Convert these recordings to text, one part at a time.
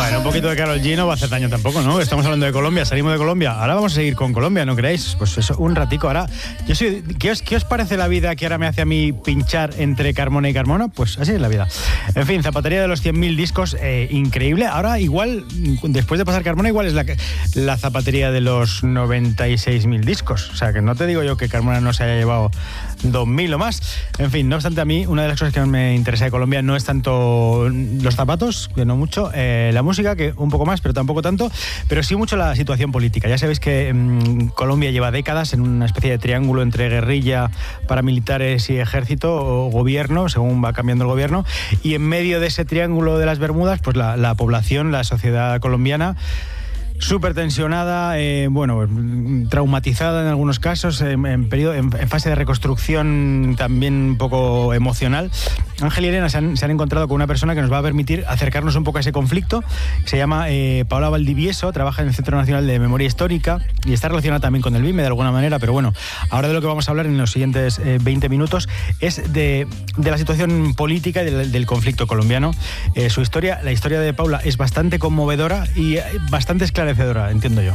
Bueno, un poquito de Karol G no va a hacer daño tampoco, ¿no? Estamos hablando de Colombia, salimos de Colombia. Ahora vamos a seguir con Colombia, ¿no creéis? Pues eso, un ratico. Ahora, ¿qué os parece la vida que ahora me hace a mí pinchar entre Carmona y Carmona? Pues así es la vida. En fin, zapatería de los 100.000 discos, increíble. Ahora igual, después de pasar Carmona, igual es la zapatería de los 96.000 discos. O sea, que no te digo yo que Carmona no se haya llevado 2.000 o más. En fin, no obstante, a mí una de las cosas que más me interesa de Colombia no es tanto los zapatos, que no mucho, la música, que un poco más, pero tampoco tanto, pero sí mucho la situación política. Ya sabéis que Colombia lleva décadas en una especie de triángulo entre guerrilla, paramilitares y ejército o gobierno, según va cambiando el gobierno, y en medio de ese triángulo de las Bermudas, pues la población, la sociedad colombiana, súper tensionada, traumatizada en algunos casos, en fase de reconstrucción también un poco emocional. Ángel y Elena se han encontrado con una persona que nos va a permitir acercarnos un poco a ese conflicto. Se llama Paola Valdivieso, trabaja en el Centro Nacional de Memoria Histórica y está relacionada también con el BIME de alguna manera, pero bueno, ahora de lo que vamos a hablar en los siguientes 20 minutos es de la situación política y del conflicto colombiano. Su historia, la historia de Paula, es bastante conmovedora y bastante esclarecedora, entiendo yo.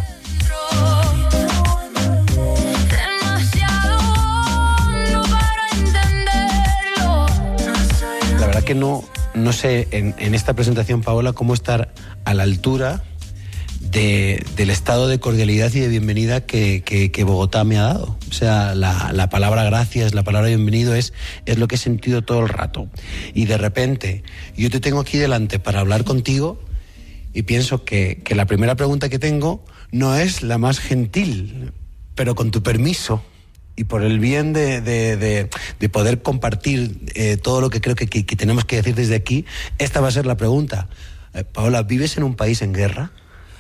La verdad que no sé en esta presentación, Paola, cómo estar a la altura del estado de cordialidad y de bienvenida que Bogotá me ha dado. O sea, la palabra gracias, la palabra bienvenido es lo que he sentido todo el rato. Y de repente, yo te tengo aquí delante para hablar contigo y pienso que la primera pregunta que tengo no es la más gentil, pero con tu permiso y por el bien de poder compartir todo lo que creo que tenemos que decir desde aquí, esta va a ser la pregunta. Paola, ¿vives en un país en guerra?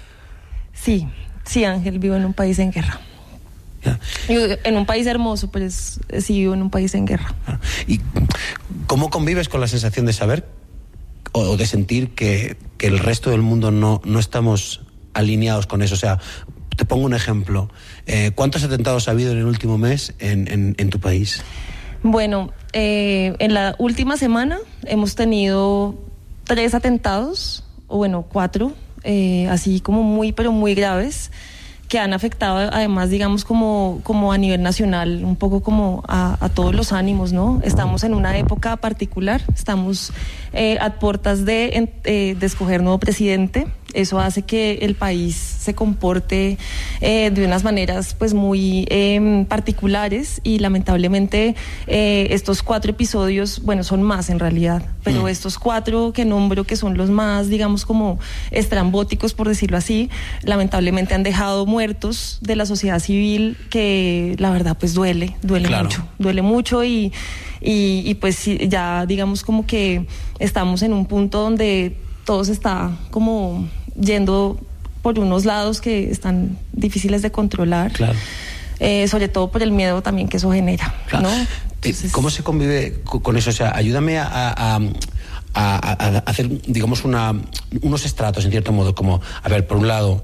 Sí, Ángel, vivo en un país en guerra. ¿Ya? En un país hermoso, pero sí vivo en un país en guerra. ¿Y cómo convives con la sensación de saber o de sentir que el resto del mundo no estamos alineados con eso? O sea, te pongo un ejemplo. ¿Cuántos atentados ha habido en el último mes en tu país? Bueno, en la última semana hemos tenido 3 atentados, o bueno, 4, así como muy, pero muy graves, que han afectado además, digamos, como a nivel nacional, un poco como a todos los ánimos, ¿no? Estamos en una época particular, estamos a puertas de escoger nuevo presidente. Eso hace que el país se comporte de unas maneras pues muy particulares y lamentablemente estos 4 episodios, bueno, son más en realidad, pero estos 4 que nombro, que son los más, digamos, como estrambóticos, por decirlo así, lamentablemente han dejado muertos de la sociedad civil, que la verdad pues duele claro. duele mucho y pues ya digamos como que estamos en un punto donde todo se está como yendo por unos lados que están difíciles de controlar, claro. Sobre todo por el miedo también que eso genera, claro. ¿no? Entonces, ¿cómo se convive con eso? O sea, ayúdame a hacer, digamos, unos estratos, en cierto modo, como, a ver, por un lado,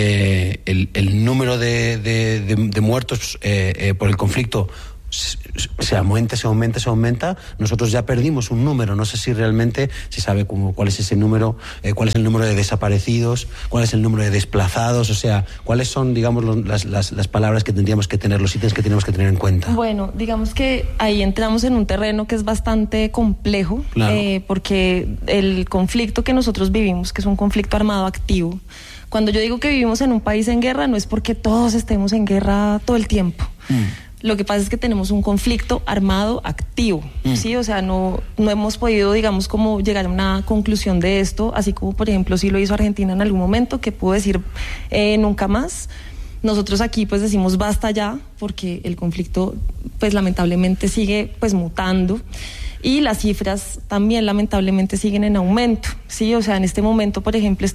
el número de muertos por el conflicto se aumenta. Nosotros ya perdimos un número, no sé si realmente se sabe cuál es ese número, cuál es el número de desaparecidos, cuál es el número de desplazados, o sea, cuáles son, digamos, las palabras que tendríamos que tener, los ítems que tenemos que tener en cuenta. Bueno, digamos que ahí entramos en un terreno que es bastante complejo, claro. Porque el conflicto que nosotros vivimos, que es un conflicto armado activo, cuando yo digo que vivimos en un país en guerra, no es porque todos estemos en guerra todo el tiempo. Lo que pasa es que tenemos un conflicto armado activo, ¿sí? O sea, no hemos podido, digamos, como llegar a una conclusión de esto, así como, por ejemplo, sí lo hizo Argentina en algún momento, que pudo decir nunca más. Nosotros aquí, pues, decimos basta ya, porque el conflicto, pues, lamentablemente sigue, pues, mutando. Y las cifras también lamentablemente siguen en aumento, ¿sí? O sea, en este momento, por ejemplo,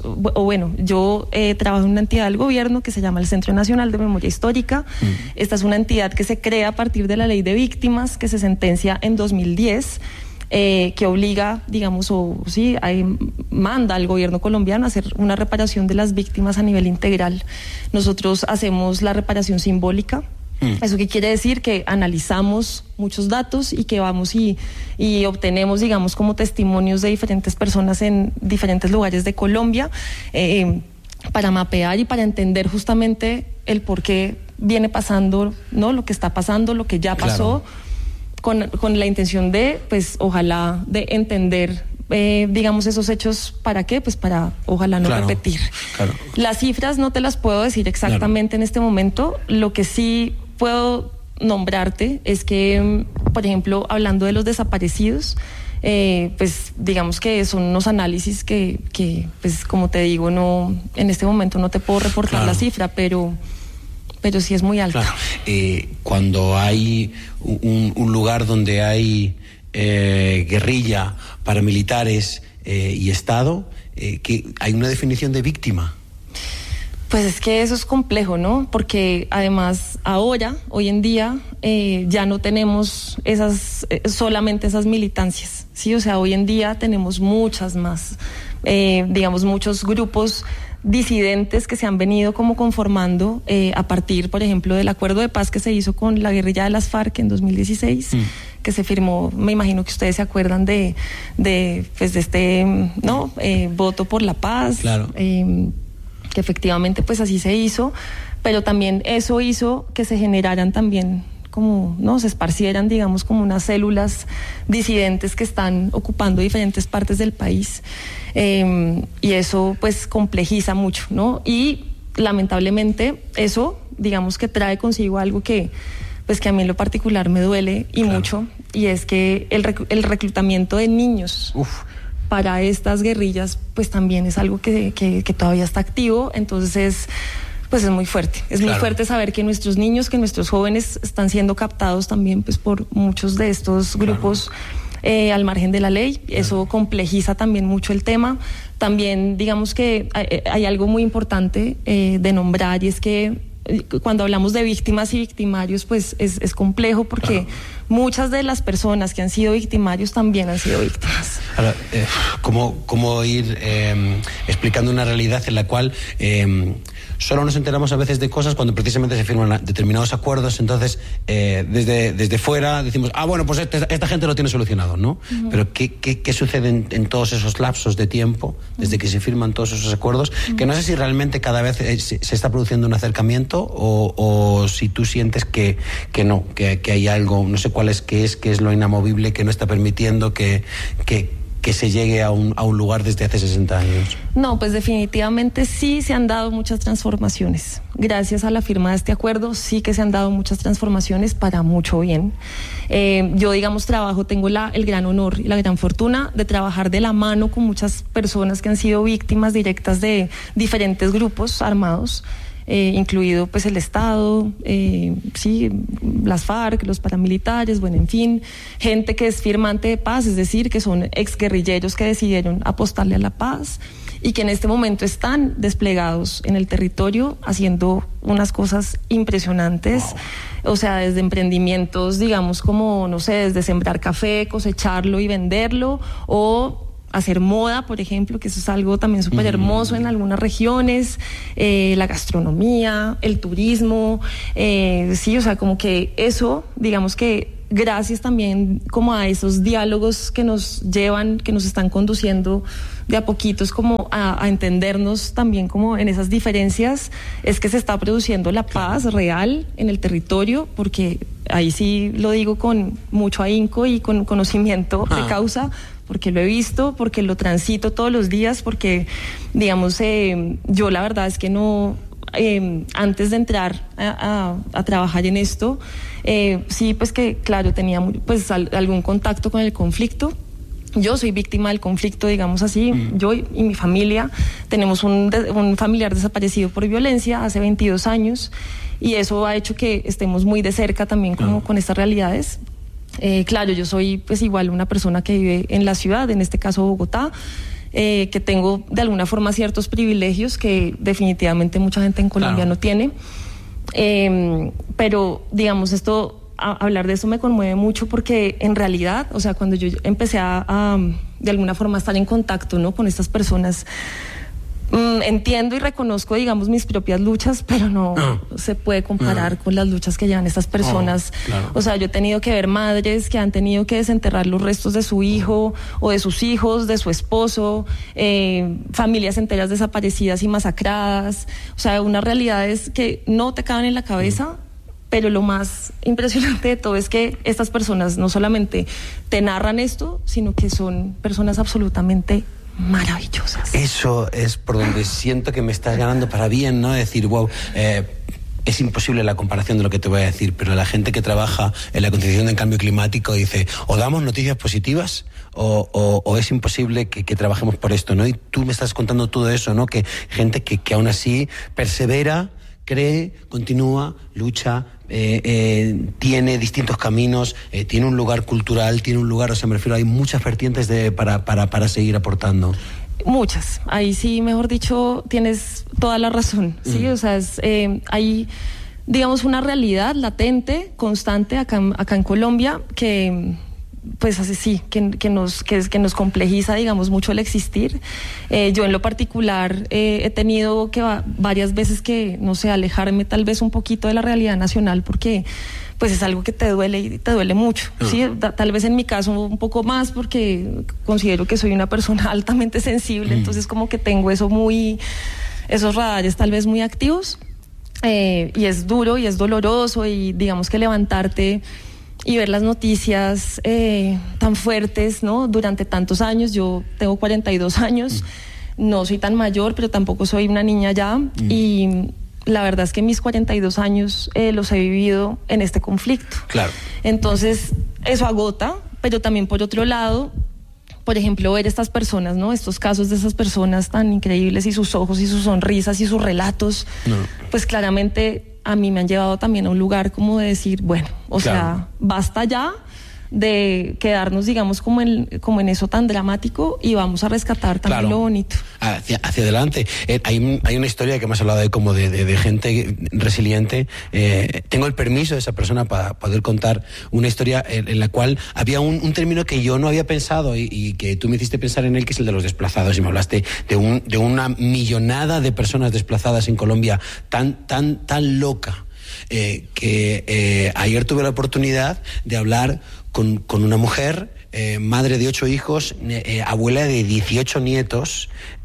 yo trabajo en una entidad del gobierno que se llama el Centro Nacional de Memoria Histórica. Esta es una entidad que se crea a partir de la Ley de Víctimas, que se sentencia en 2010, que obliga, digamos, manda al gobierno colombiano a hacer una reparación de las víctimas a nivel integral. Nosotros hacemos la reparación simbólica, ¿Eso qué quiere decir? Que analizamos muchos datos y que vamos y obtenemos, digamos, como testimonios de diferentes personas en diferentes lugares de Colombia, para mapear y para entender justamente el por qué viene pasando, ¿no? Lo que está pasando, lo que ya pasó, con la intención de, pues, ojalá, de entender, digamos, esos hechos. ¿Para qué? Pues para, ojalá, no repetir. Claro. Las cifras no te las puedo decir exactamente en este momento. Lo que sí puedo nombrarte es que, por ejemplo, hablando de los desaparecidos, pues digamos que son unos análisis que pues como te digo, no, en este momento no te puedo reportar la cifra, pero sí es muy alta. Claro. Cuando hay un lugar donde hay guerrilla, paramilitares y Estado, que hay una definición de víctima. Pues es que eso es complejo, ¿no? Porque además ahora, hoy en día, ya no tenemos solamente esas militancias, ¿sí? O sea, hoy en día tenemos muchas más, digamos, muchos grupos disidentes que se han venido como conformando a partir, por ejemplo, del acuerdo de paz que se hizo con la guerrilla de las FARC en 2016, que se firmó, me imagino que ustedes se acuerdan de este, ¿no? Voto por la paz. Claro. Que efectivamente pues así se hizo, pero también eso hizo que se generaran también como, ¿no? Se esparcieran, digamos, como unas células disidentes que están ocupando diferentes partes del país, y eso pues complejiza mucho, ¿no? Y lamentablemente eso, digamos, que trae consigo algo que pues que a mí en lo particular me duele y mucho, y es que el reclutamiento de niños para estas guerrillas pues también es algo que todavía está activo. Entonces pues es muy fuerte, muy fuerte saber que nuestros niños, que nuestros jóvenes están siendo captados también pues por muchos de estos grupos al margen de la ley. Eso complejiza también mucho el tema. También digamos que hay algo muy importante de nombrar, y es que cuando hablamos de víctimas y victimarios, pues es complejo, porque muchas de las personas que han sido victimarios también han sido víctimas. Ahora, ¿cómo ir explicando una realidad en la cual solo nos enteramos a veces de cosas cuando precisamente se firman determinados acuerdos? Entonces, desde fuera decimos, bueno, pues esta gente lo tiene solucionado, ¿no? Pero ¿qué sucede en todos esos lapsos de tiempo, desde que se firman todos esos acuerdos? Que no sé si realmente cada vez se está produciendo un acercamiento, o si tú sientes que no, que hay algo, no sé cuál es, qué es lo inamovible que no está permitiendo que se llegue a un lugar desde hace 60 años. No, pues definitivamente sí se han dado muchas transformaciones. Gracias a la firma de este acuerdo, sí que se han dado muchas transformaciones para mucho bien. Yo, digamos, tengo el gran honor y la gran fortuna de trabajar de la mano con muchas personas que han sido víctimas directas de diferentes grupos armados, incluido pues el Estado, las FARC, los paramilitares, bueno, en fin, gente que es firmante de paz, es decir, que son exguerrilleros que decidieron apostarle a la paz y que en este momento están desplegados en el territorio haciendo unas cosas impresionantes. O sea, desde emprendimientos, digamos, como, no sé, desde sembrar café, cosecharlo y venderlo, o hacer moda, por ejemplo, que eso es algo también súper hermoso en algunas regiones, la gastronomía, el turismo, o sea, como que eso, digamos que gracias también como a esos diálogos que nos llevan, que nos están conduciendo de a poquitos como a entendernos también como en esas diferencias, es que se está produciendo la paz real en el territorio, porque ahí sí lo digo con mucho ahínco y con conocimiento de causa, porque lo he visto, porque lo transito todos los días, porque, digamos, yo la verdad es que no, antes de entrar a trabajar en esto, sí, pues que, claro, tenía pues algún contacto con el conflicto. Yo soy víctima del conflicto, digamos así. Yo y mi familia tenemos un familiar desaparecido por violencia hace 22 años, y eso ha hecho que estemos muy de cerca también como con estas realidades. Claro, yo soy pues igual una persona que vive en la ciudad, en este caso Bogotá, que tengo de alguna forma ciertos privilegios que definitivamente mucha gente en Colombia no tiene, pero digamos hablar de esto me conmueve mucho, porque en realidad, o sea, cuando yo empecé a de alguna forma estar en contacto, ¿no?, con estas personas, Entiendo y reconozco, digamos, mis propias luchas, pero no se puede comparar con las luchas que llevan estas personas. Claro. O sea, yo he tenido que ver madres que han tenido que desenterrar los restos de su hijo o de sus hijos, de su esposo, familias enteras desaparecidas y masacradas. O sea, unas realidades que no te caben en la cabeza. Pero lo más impresionante de todo es que estas personas no solamente te narran esto, sino que son personas absolutamente maravillosas. Eso es por donde siento que me estás ganando para bien, ¿no? Decir, wow, es imposible la comparación de lo que te voy a decir, pero la gente que trabaja en la concienciación del cambio climático dice, o damos noticias positivas o es imposible que trabajemos por esto, ¿no? Y tú me estás contando todo eso, ¿no? Que gente que aún así persevera, cree, continúa, lucha, tiene distintos caminos, tiene un lugar cultural, tiene un lugar, o sea, me refiero, hay muchas vertientes para seguir aportando. Muchas. Ahí sí, mejor dicho, tienes toda la razón, ¿sí? O sea, hay, digamos, una realidad latente, constante acá en Colombia que... pues así sí, que nos complejiza, digamos, mucho el existir. Yo en lo particular he tenido que varias veces que, no sé, alejarme tal vez un poquito de la realidad nacional porque pues es algo que te duele y te duele mucho, ¿sí? Tal vez en mi caso un poco más porque considero que soy una persona altamente sensible, entonces como que tengo esos radares tal vez muy activos, y es duro y es doloroso y digamos que levantarte y ver las noticias tan fuertes, ¿no? Durante tantos años. Yo tengo 42 años, no soy tan mayor, pero tampoco soy una niña ya, y la verdad es que mis 42 años los he vivido en este conflicto. Claro. Entonces, eso agota, pero también por otro lado, por ejemplo, ver estas personas, ¿no? Estos casos de esas personas tan increíbles y sus ojos y sus sonrisas y sus relatos, pues claramente a mí me han llevado también a un lugar como de decir, bueno, o sea, basta ya de quedarnos, digamos, como en eso tan dramático y vamos a rescatar también lo bonito. Hacia adelante. Hay una historia que me has hablado de gente resiliente. Tengo el permiso de esa persona para poder contar una historia en la cual había un término que yo no había pensado y que tú me hiciste pensar en él, que es el de los desplazados, y me hablaste de una millonada de personas desplazadas en Colombia tan loca. Que ayer tuve la oportunidad de hablar con una mujer, madre de 8 hijos, abuela de 18 nietos,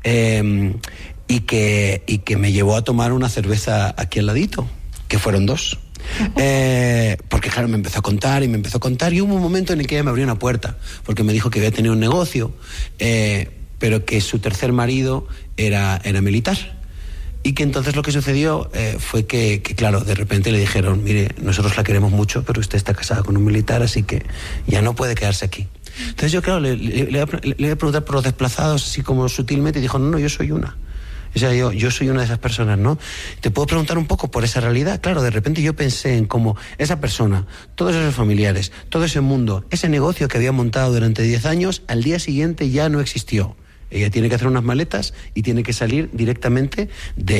y que me llevó a tomar una cerveza aquí al ladito, que fueron 2. Porque claro, me empezó a contar y hubo un momento en el que ella me abrió una puerta, porque me dijo que había tenido un negocio, pero que su tercer marido era militar. Y que entonces lo que sucedió fue que, claro, de repente le dijeron, mire, nosotros la queremos mucho, pero usted está casada con un militar, así que ya no puede quedarse aquí. Entonces yo, claro, le iba a preguntar por los desplazados, así como sutilmente, y dijo, no, yo soy una. O sea, yo soy una de esas personas, ¿no? Te puedo preguntar un poco por esa realidad. Claro, de repente yo pensé en cómo esa persona, todos esos familiares, todo ese mundo, ese negocio que había montado durante 10 años, al día siguiente ya no existió. Ella tiene que hacer unas maletas y tiene que salir directamente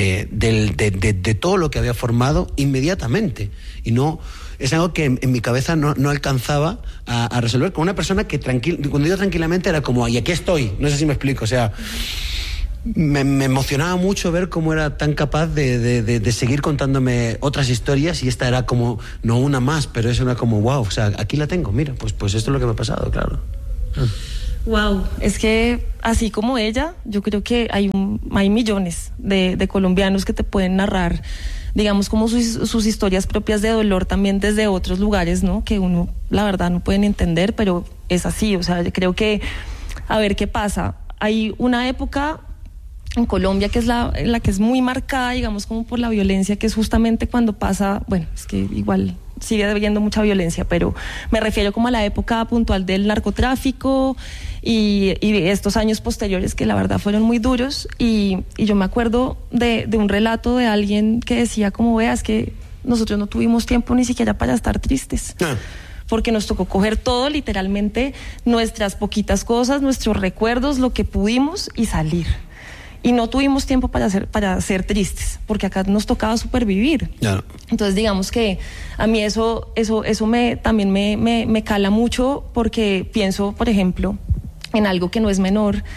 de todo lo que había formado inmediatamente. Y no, es algo que en mi cabeza no alcanzaba a resolver con una persona que cuando yo tranquilamente era como, y aquí estoy, no sé si me explico, o sea, me emocionaba mucho ver cómo era tan capaz de seguir contándome otras historias, y esta era como, no una más, pero es una como, wow, o sea, aquí la tengo, mira, pues esto es lo que me ha pasado, claro. Wow, es que así como ella, yo creo que hay millones de colombianos que te pueden narrar, digamos, como sus historias propias de dolor también desde otros lugares, ¿no? Que uno, la verdad, no pueden entender, pero es así. O sea, yo creo que, a ver qué pasa. Hay una época en Colombia que es la que es muy marcada, digamos, como por la violencia, que es justamente cuando pasa, bueno, es que igual sigue habiendo mucha violencia, pero me refiero como a la época puntual del narcotráfico y estos años posteriores que la verdad fueron muy duros, y yo me acuerdo de un relato de alguien que decía como, veas que nosotros no tuvimos tiempo ni siquiera para estar tristes. Porque nos tocó coger todo, literalmente, nuestras poquitas cosas, nuestros recuerdos, lo que pudimos, y salir. Y no tuvimos tiempo para ser tristes, porque acá nos tocaba supervivir. Claro. Entonces, digamos que a mí eso también me cala mucho, porque pienso, por ejemplo, en algo que no es menor,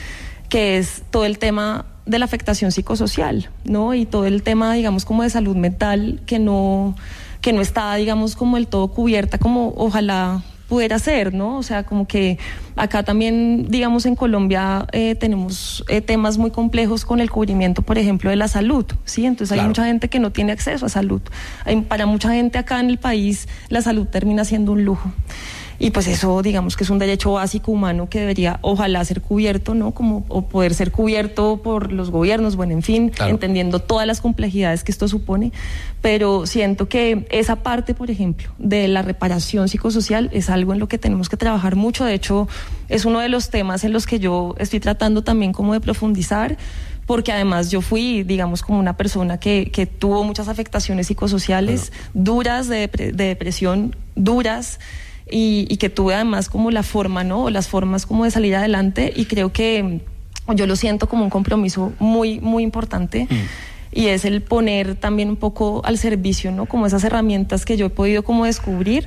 que es todo el tema de la afectación psicosocial, ¿no? Y todo el tema, digamos, como de salud mental que no está, digamos, como del todo cubierta, como ojalá pudiera ser, ¿no? O sea, como que acá también, digamos, en Colombia tenemos temas muy complejos con el cubrimiento, por ejemplo, de la salud, ¿sí? Entonces hay mucha gente que no tiene acceso a salud. Para mucha gente acá en el país, la salud termina siendo un lujo. Y pues eso, digamos que es un derecho básico humano que debería, ojalá, ser cubierto, ¿no? Como, o poder ser cubierto por los gobiernos, bueno, en fin, entendiendo todas las complejidades que esto supone. Pero siento que esa parte, por ejemplo, de la reparación psicosocial es algo en lo que tenemos que trabajar mucho. De hecho, es uno de los temas en los que yo estoy tratando también como de profundizar, porque además yo fui, digamos, como una persona que tuvo muchas afectaciones psicosociales duras, de depresión duras, y que tuve además como la forma, ¿no? O las formas como de salir adelante, y creo que yo lo siento como un compromiso muy, muy importante. Y es el poner también un poco al servicio, ¿no? Como esas herramientas que yo he podido como descubrir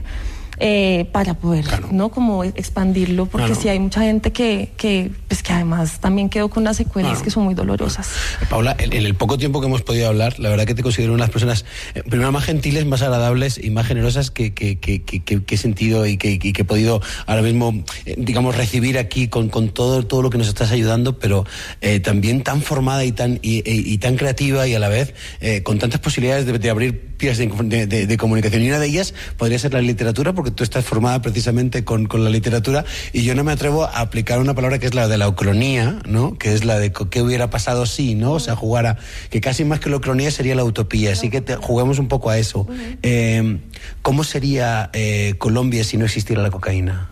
para poder, ¿no? Como expandirlo, porque sí hay mucha gente que además también quedó con unas secuelas que son muy dolorosas. Paula, en el poco tiempo que hemos podido hablar, la verdad que te considero una de las personas, primero, más gentiles, más agradables y más generosas que he sentido y que he podido ahora mismo, digamos, recibir aquí con todo lo que nos estás ayudando, pero también tan formada y tan creativa, y a la vez con tantas posibilidades de abrir vías de comunicación, y una de ellas podría ser la literatura, porque tú estás formada precisamente con la literatura, y yo no me atrevo a aplicar una palabra que es la de la ucronía, ¿no? Que es la de qué hubiera pasado si, ¿no? O sea, jugara, que casi más que la ucronía sería la utopía, así que juguemos un poco a eso. ¿Cómo sería Colombia si no existiera la cocaína?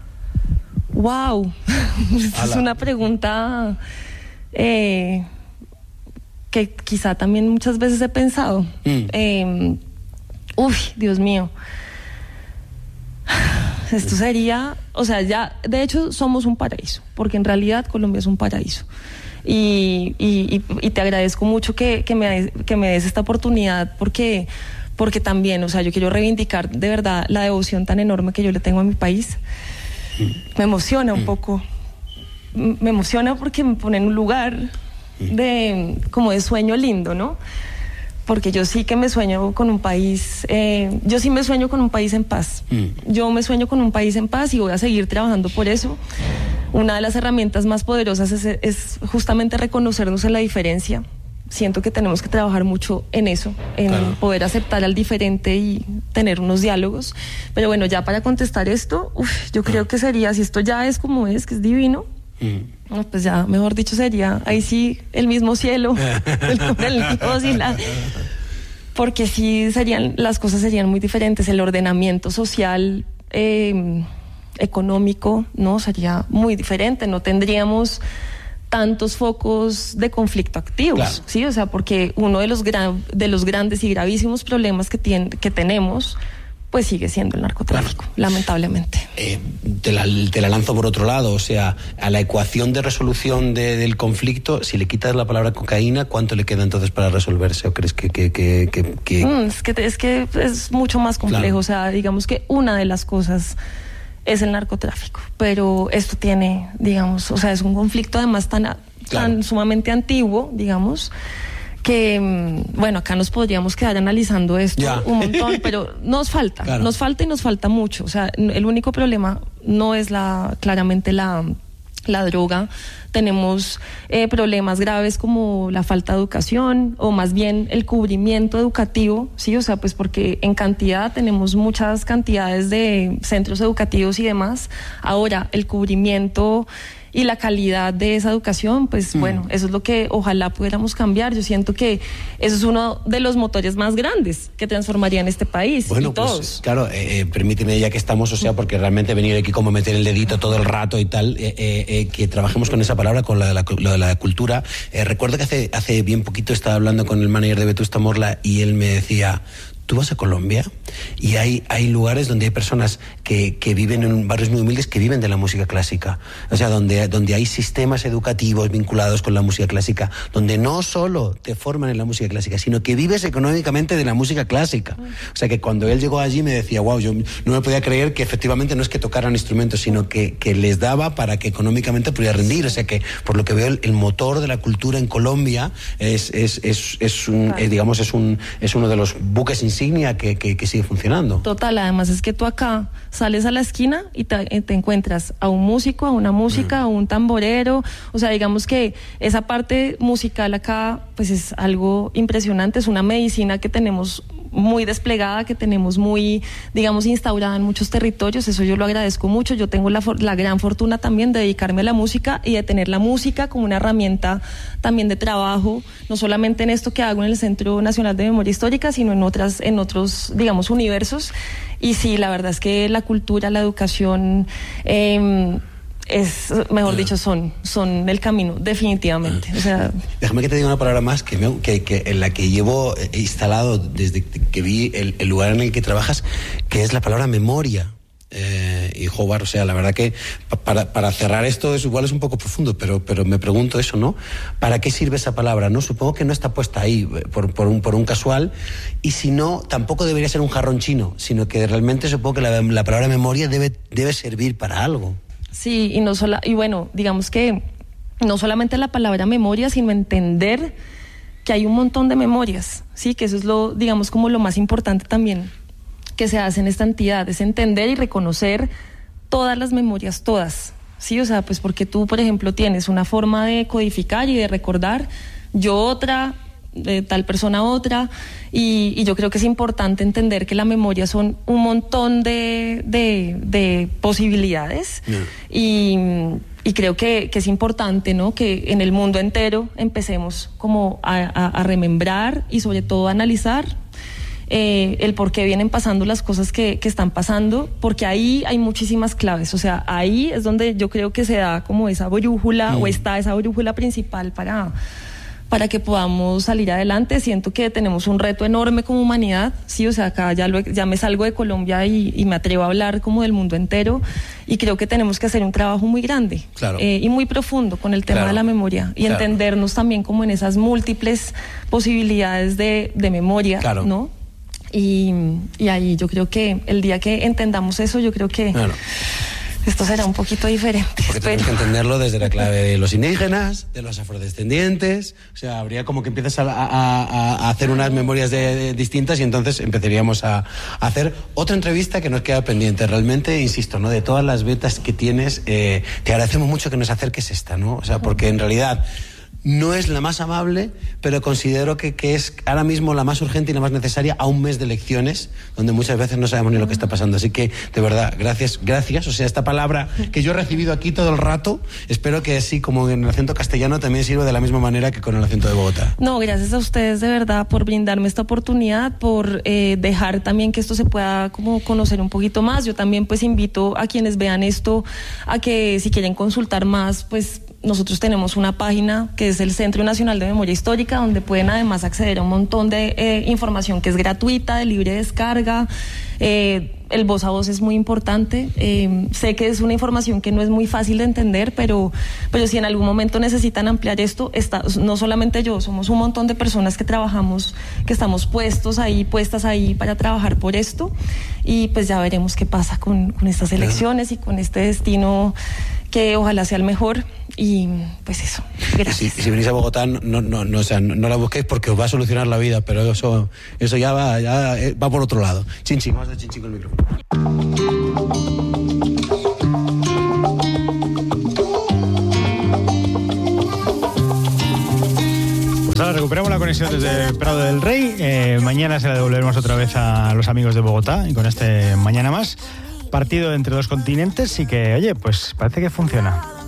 ¡Wow! Es una pregunta que quizá también muchas veces he pensado. Dios mío. Esto sería, o sea, ya, de hecho somos un paraíso, porque en realidad Colombia es un paraíso. Y te agradezco mucho que me des esta oportunidad, porque también, o sea, yo quiero reivindicar de verdad la devoción tan enorme que yo le tengo a mi país. Me emociona un poco, me emociona porque me pone en un lugar como de sueño lindo, ¿no? Porque yo sí que me sueño con un país, yo sí me sueño con un país en paz. Yo me sueño con un país en paz y voy a seguir trabajando por eso. Una de las herramientas más poderosas es justamente reconocernos en la diferencia. Siento que tenemos que trabajar mucho en eso, en poder aceptar al diferente y tener unos diálogos. Pero bueno, ya para contestar esto, yo creo que sería, si esto ya es como es, que es divino, no, pues ya, mejor dicho, sería ahí sí el mismo cielo, el Dios y porque sí las cosas serían muy diferentes. El ordenamiento social, económico, no sería muy diferente. No tendríamos tantos focos de conflicto activos, ¿sí? O sea, porque uno de los grandes y gravísimos problemas que tenemos, pues sigue siendo el narcotráfico, lamentablemente. Te la lanzo por otro lado, o sea, a la ecuación de resolución del conflicto, si le quitas la palabra cocaína, ¿cuánto le queda entonces para resolverse? ¿O crees que Es que es mucho más complejo, o sea, digamos que una de las cosas es el narcotráfico, pero esto tiene, digamos, o sea, es un conflicto además tan sumamente antiguo, digamos, que, bueno, acá nos podríamos quedar analizando esto un montón, pero nos falta y nos falta mucho. O sea, el único problema no es claramente la droga. Tenemos problemas graves como la falta de educación, o más bien el cubrimiento educativo, ¿sí? O sea, pues porque en cantidad tenemos muchas cantidades de centros educativos y demás. Ahora, el cubrimiento y la calidad de esa educación, pues bueno, eso es lo que ojalá pudiéramos cambiar. Yo siento que eso es uno de los motores más grandes que transformarían este país. Bueno, y todos. Pues claro, permíteme, ya que estamos, o sea, porque realmente venir aquí como meter el dedito todo el rato y tal, que trabajemos con esa palabra, con lo de la cultura. Recuerdo que hace bien poquito estaba hablando con el manager de Vetusta Morla y él me decía: ¿tú vas a Colombia Y hay lugares donde hay personas que viven en barrios muy humildes que viven de la música clásica. O sea, donde hay sistemas educativos vinculados con la música clásica, donde no solo te forman en la música clásica, sino que vives económicamente de la música clásica. O sea, que cuando él llegó allí me decía, wow, yo no me podía creer que efectivamente no es que tocaran instrumentos, sino que les daba para que económicamente pudiera rendir. O sea, que por lo que veo el motor de la cultura en Colombia es uno de los buques insignia que sigue funcionando. Total, además es que tú acá sales a la esquina y te encuentras a un músico, a una música, a un tamborero. O sea, digamos que esa parte musical acá pues es algo impresionante, es una medicina que tenemos muy desplegada, que tenemos muy, digamos, instaurada en muchos territorios. Eso yo lo agradezco mucho. Yo tengo la gran fortuna también de dedicarme a la música y de tener la música como una herramienta también de trabajo, no solamente en esto que hago en el Centro Nacional de Memoria Histórica, sino en otros, digamos, universos. Y sí, la verdad es que la cultura, la educación, mejor dicho, son el camino, definitivamente. O sea, déjame que te diga una palabra más que en la que llevo instalado desde que vi el lugar en el que trabajas, que es la palabra memoria. Y Howard, o sea, la verdad que para cerrar esto igual es un poco profundo, pero me pregunto eso, ¿no? ¿Para qué sirve esa palabra? No, supongo que no está puesta ahí por un casual, y si no, tampoco debería ser un jarrón chino, sino que realmente supongo que la palabra memoria debe servir para algo. Sí, y bueno, digamos que no solamente la palabra memoria, sino entender que hay un montón de memorias, sí, que eso es digamos, como lo más importante también que se hace en esta entidad, es entender y reconocer todas las memorias, todas, sí, o sea, pues porque tú, por ejemplo, tienes una forma de codificar y de recordar, yo otra, tal persona otra, y yo creo que es importante entender que la memoria son un montón de posibilidades. Y creo que es importante, ¿no?, que en el mundo entero empecemos como a remembrar y sobre todo a analizar el por qué vienen pasando las cosas que están pasando, porque ahí hay muchísimas claves. O sea, ahí es donde yo creo que se da como esa brújula, o está esa brújula principal para que podamos salir adelante. Siento que tenemos un reto enorme como humanidad, sí, o sea, acá ya me salgo de Colombia y me atrevo a hablar como del mundo entero, y creo que tenemos que hacer un trabajo muy grande, claro, y muy profundo con el tema, claro, de la memoria, y, claro, entendernos también como en esas múltiples posibilidades de memoria, claro, ¿no? Y ahí yo creo que el día que entendamos eso, yo creo que... Claro. Esto será un poquito diferente. Porque tenemos que entenderlo desde la clave de los indígenas, de los afrodescendientes. O sea, habría como que empiezas a hacer unas memorias distintas, y entonces empezaríamos a hacer otra entrevista que nos queda pendiente. Realmente, insisto, ¿no?, de todas las betas que tienes, te agradecemos mucho que nos acerques esta, ¿no? O sea, porque en realidad no es la más amable, pero considero que es ahora mismo la más urgente y la más necesaria a un mes de elecciones, donde muchas veces no sabemos ni lo que está pasando. Así que, de verdad, gracias. O sea, esta palabra que yo he recibido aquí todo el rato, espero que así como en el acento castellano también sirva de la misma manera que con el acento de Bogotá. No, gracias a ustedes de verdad por brindarme esta oportunidad, por dejar también que esto se pueda como conocer un poquito más. Yo también pues invito a quienes vean esto a que si quieren consultar más, pues nosotros tenemos una página que es el Centro Nacional de Memoria Histórica, donde pueden además acceder a un montón de información que es gratuita, de libre descarga. El voz a voz es muy importante. Sé que es una información que no es muy fácil de entender, pero si en algún momento necesitan ampliar esto, no solamente yo, somos un montón de personas que trabajamos, que estamos puestas ahí para trabajar por esto, y pues ya veremos qué pasa con estas elecciones y con este destino que ojalá sea el mejor. Y pues eso, gracias. Si venís a Bogotá, no la busquéis porque os va a solucionar la vida, pero eso ya va por otro lado. Chinchi, vamos a Chinchi con el micrófono. Pues ahora recuperamos la conexión desde Prado del Rey. Mañana se la devolveremos otra vez a los amigos de Bogotá, y con este Mañana Más, partido entre dos continentes, y que, oye, pues parece que funciona.